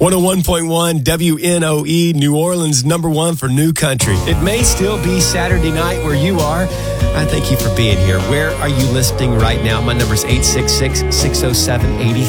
101.1 WNOE, New Orleans, number one for new country. It may still be Saturday night where you are. I thank you for being here. Where are you listening right now? My number is 866-607-80.